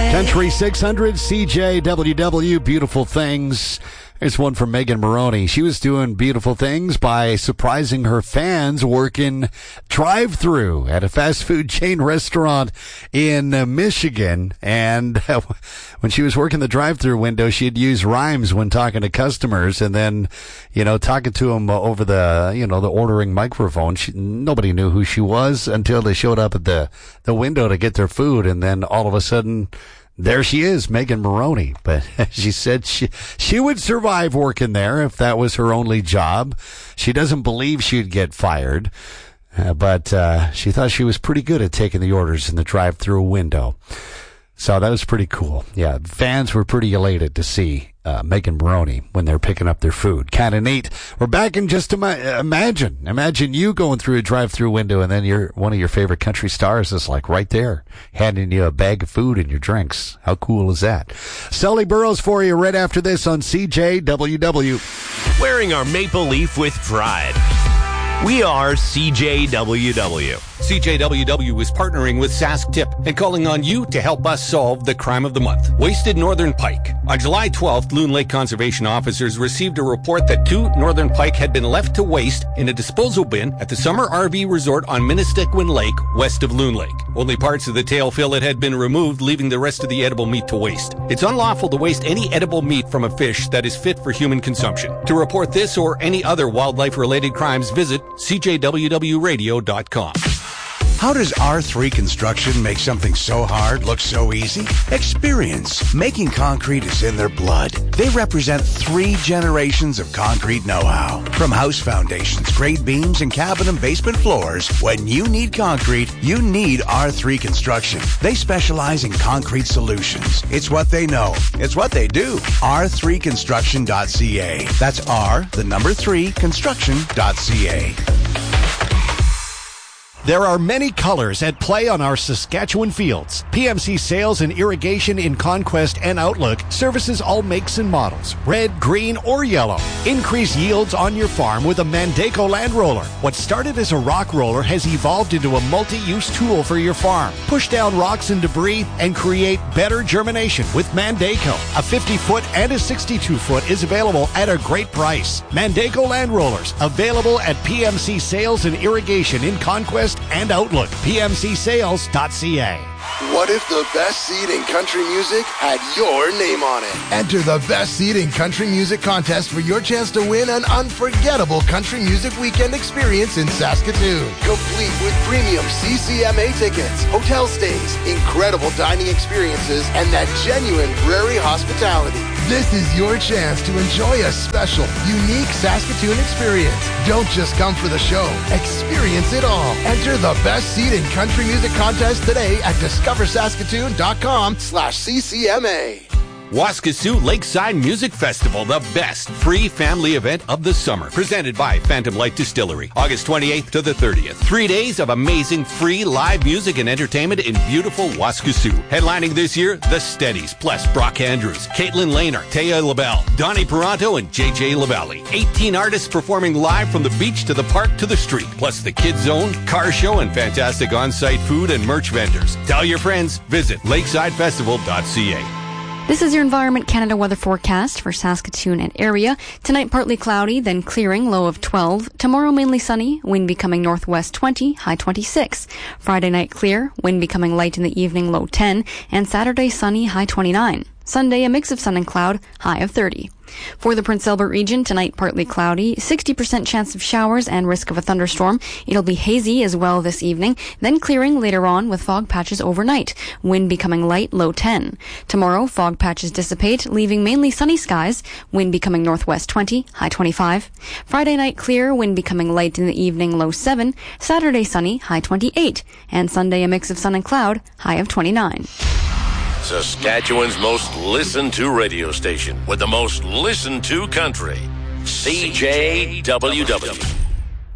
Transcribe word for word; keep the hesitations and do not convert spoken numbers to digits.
Country six hundred, C J W W, Beautiful Things. Here's one from Megan Maroney. She was doing beautiful things by surprising her fans working drive-thru at a fast food chain restaurant in uh, Michigan. And uh, when she was working the drive-thru window, she'd use rhymes when talking to customers, and then, you know, talking to them uh, over the, you know, the ordering microphone. She, nobody knew who she was until they showed up at the, the window to get their food, and then all of a sudden, there she is, Megan Maroney. But she said she she would survive working there if that was her only job. She doesn't believe she'd get fired, uh, but uh, she thought she was pretty good at taking the orders in the drive-thru window. So that was pretty cool. Yeah, fans were pretty elated to see uh, Megan Maroney when they're picking up their food. Kind of neat. We're back in just ima- imagine. Imagine you going through a drive-thru window and then your one of your favorite country stars is like right there, handing you a bag of food and your drinks. How cool is that? Sully Burrows for you right after this on C J W W. Wearing our maple leaf with pride. We are C J W W. C J W W is partnering with Sask Tip and calling on you to help us solve the crime of the month, wasted northern pike. On July twelfth, Loon Lake conservation officers received a report that two northern pike had been left to waste in a disposal bin at the summer R V resort on Minnestickwin Lake, west of Loon Lake. Only parts of the tail fillet had been removed, leaving the rest of the edible meat to waste. It's unlawful to waste any edible meat from a fish that is fit for human consumption. To report this or any other wildlife-related crimes, visit C J W W radio dot com. How does R three Construction make something so hard look so easy? Experience. Making concrete is in their blood. They represent three generations of concrete know-how. From house foundations, grade beams, and cabin and basement floors, when you need concrete, you need R three Construction. They specialize in concrete solutions. It's what they know. It's what they do. R three construction dot c a. That's R, the number three, construction dot c a. There are many colors at play on our Saskatchewan fields. P M C Sales and Irrigation in Conquest and Outlook services all makes and models, red, green, or yellow. Increase yields on your farm with a Mandaco land roller. What started as a rock roller has evolved into a multi-use tool for your farm. Push down rocks and debris and create better germination with Mandaco. A fifty-foot and a sixty-two foot is available at a great price. Mandaco land rollers, available at P M C Sales and Irrigation in Conquest and Outlook. P M C sales dot c a. What if the best seed in country music had your name on it? Enter the Best Seed in Country Music contest for your chance to win an unforgettable country music weekend experience in Saskatoon. Complete with premium C C M A tickets, hotel stays, incredible dining experiences, and that genuine prairie hospitality. This is your chance to enjoy a special, unique Saskatoon experience. Don't just come for the show. Experience it all. Enter the Best Seed in Country Music contest today at discover saskatoon dot com slash C C M A. Waskesiu Lakeside Music Festival, the best free family event of the summer. Presented by Phantom Light Distillery. August twenty-eighth to the thirtieth. Three days of amazing free live music and entertainment in beautiful Waskesiu. Headlining this year, The Steadies, plus Brock Andrews, Caitlin Lehner, Taya LaBelle, Donnie Peranto, and J J LaValle. eighteen artists performing live from the beach to the park to the street. Plus the Kids Zone, car show, and fantastic on-site food and merch vendors. Tell your friends. Visit lakeside festival dot c a. This is your Environment Canada weather forecast for Saskatoon and area. Tonight, partly cloudy, then clearing, low of twelve. Tomorrow, mainly sunny, wind becoming northwest twenty, high twenty-six. Friday night, clear, wind becoming light in the evening, low ten. And Saturday, sunny, high twenty-nine. Sunday, a mix of sun and cloud, high of thirty. For the Prince Albert region, tonight partly cloudy, sixty percent chance of showers and risk of a thunderstorm. It'll be hazy as well this evening, then clearing later on with fog patches overnight. Wind becoming light, low ten. Tomorrow, fog patches dissipate, leaving mainly sunny skies. Wind becoming northwest twenty, high twenty-five. Friday night clear, wind becoming light in the evening, low seven. Saturday sunny, high twenty-eight. And Sunday a mix of sun and cloud, high of twenty-nine. Saskatchewan's most listened to radio station with the most listened to country. C J W W.